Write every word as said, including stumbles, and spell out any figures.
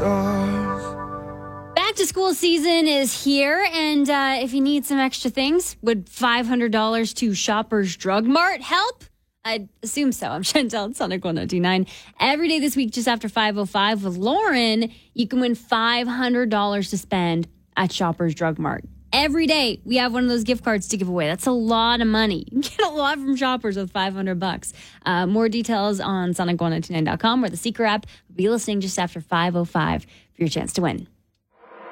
stars. Back to school season is here, and uh, if you need some extra things, would five hundred dollars to Shoppers Drug Mart help? I'd assume so. I'm Chantel at Sonic one oh two point nine. Every day this week, just after five oh five with Lauren, you can win five hundred dollars to spend at Shoppers Drug Mart. Every day, we have one of those gift cards to give away. That's a lot of money. You can get a lot from Shoppers with five hundred bucks. Uh, more details on Sonic one oh two nine dot com or the Seeker app. We'll be listening just after five oh five for your chance to win.